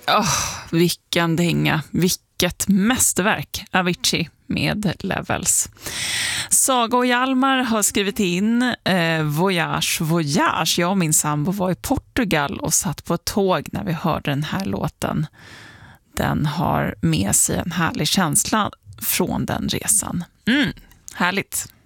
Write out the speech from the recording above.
Vilken dänga, vilket mästerverk, Avicii med Levels. Saga och Hjalmar har skrivit in Voyage, Voyage. Jag och min sambo var i Portugal och satt på ett tåg när vi hörde den här låten. Den har med sig en härlig känsla från den resan. Härligt.